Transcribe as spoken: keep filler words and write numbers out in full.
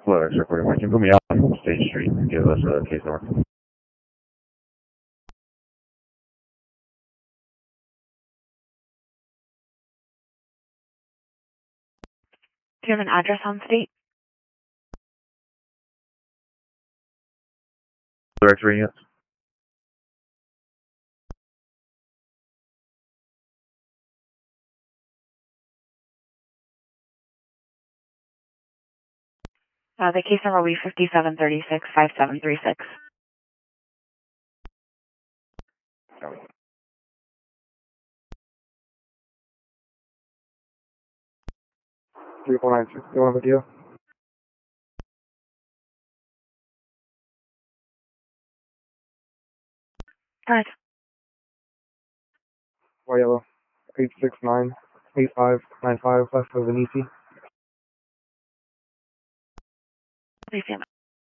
Hello, X recording. Can you put me out on State Street and give us a case number? Do you have an address on State? Directory, yes. Uh, the case number will be fifty-seven thirty-six five seven three six. three four nine six, do you want a video? Alright. White yellow, eight six nine eight five nine five west of Veneti. Please stand by.